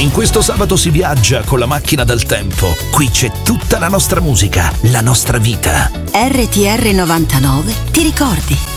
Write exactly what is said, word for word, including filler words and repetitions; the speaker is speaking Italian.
In questo sabato si viaggia con la macchina del tempo. Qui c'è tutta la nostra musica, la nostra vita. R T R novantanove ti ricordi?